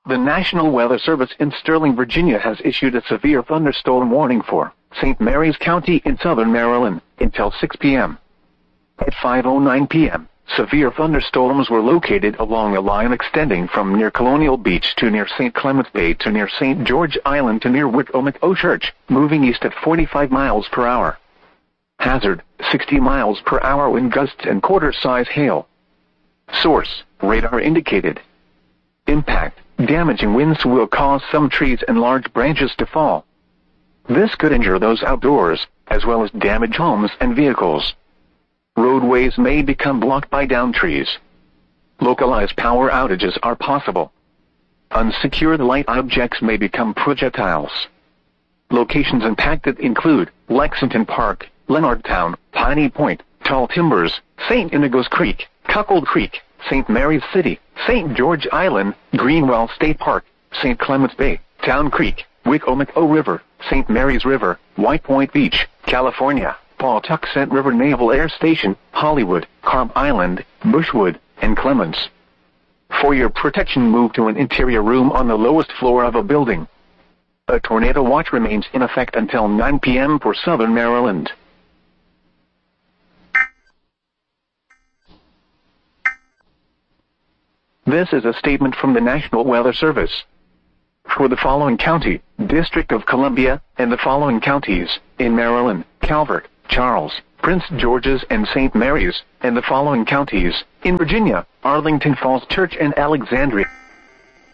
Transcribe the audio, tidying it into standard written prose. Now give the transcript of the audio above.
The National Weather Service in Sterling, Virginia has issued a severe thunderstorm warning for St. Mary's County in southern Maryland until 6 p.m. At 5:09 p.m., severe thunderstorms were located along a line extending from near Colonial Beach to near St. Clements Bay to near St. George Island to near Wicomico Church, moving east at 45 miles per hour. Hazard, 60 miles per hour wind gusts and quarter-size hail. Source, radar indicated. Impact, damaging winds will cause some trees and large branches to fall. This could injure those outdoors, as well as damage homes and vehicles. Roadways may become blocked by downed trees. Localized power outages are possible. Unsecured light objects may become projectiles. Locations impacted include Lexington Park, Leonardtown, Piney Point, Tall Timbers, St. Inigo's Creek, Cuckold Creek, St. Mary's City, St. George Island, Greenwell State Park, St. Clements Bay, Town Creek, Wicomico River, St. Mary's River, White Point Beach, California, Pawtuxet River Naval Air Station, Hollywood, Carp Island, Bushwood, and Clements. For your protection, move to an interior room on the lowest floor of a building. A tornado watch remains in effect until 9 p.m. for southern Maryland. This is a statement from the National Weather Service. For the following county, District of Columbia, and the following counties, in Maryland, Calvert, Charles, Prince George's and St. Mary's, and the following counties, in Virginia, Arlington Falls Church and Alexandria.